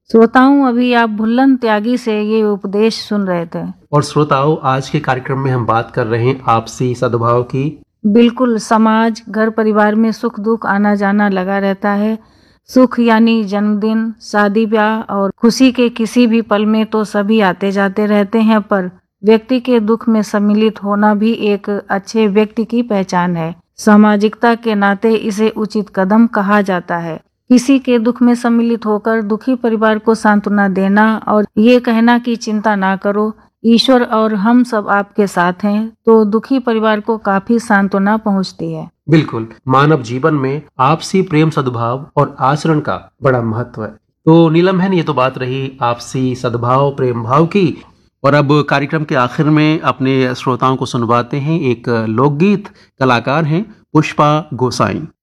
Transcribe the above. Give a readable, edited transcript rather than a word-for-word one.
श्रोताओं, अभी आप भुल्लन त्यागी से ये उपदेश सुन रहे थे। और श्रोताओं, आज के कार्यक्रम में हम बात कर रहे हैं आपसी सद्भाव की। बिल्कुल, समाज, घर परिवार में सुख दुख आना जाना लगा रहता है। सुख यानी जन्मदिन, शादी ब्याह और खुशी के किसी भी पल में तो सभी आते जाते रहते हैं, पर व्यक्ति के दुख में सम्मिलित होना भी एक अच्छे व्यक्ति की पहचान है। सामाजिकता के नाते इसे उचित कदम कहा जाता है। किसी के दुख में सम्मिलित होकर दुखी परिवार को सांत्वना देना और ये कहना कि चिंता ना करो, ईश्वर और हम सब आपके साथ हैं, तो दुखी परिवार को काफी सांत्वना पहुंचती है। बिल्कुल, मानव जीवन में आपसी प्रेम, सद्भाव और आचरण का बड़ा महत्व है। तो नीलम बहन, ये तो बात रही आपसी सद्भाव, प्रेम भाव की। और अब कार्यक्रम के आखिर में अपने श्रोताओं को सुनवाते हैं एक लोकगीत। कलाकार हैं पुष्पा गोसाई।